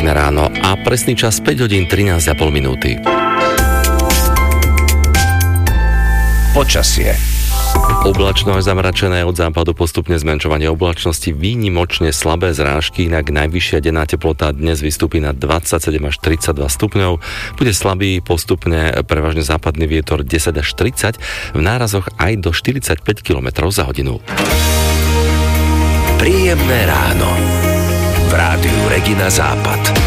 Pekné ráno a presný čas 5 hodín 13,5 minúty. Počasie. Oblačno až zamračené, od západu postupne zmenšovanie oblačnosti, výnimočne slabé zrážky, inak najvyššia denná teplota dnes vystúpi na 27 až 32 stupňov. Bude slabý postupne prevažne západný vietor 10 až 30, v nárazoch aj do 45 km za hodinu. Príjemné ráno v Rádiu Regina Západ.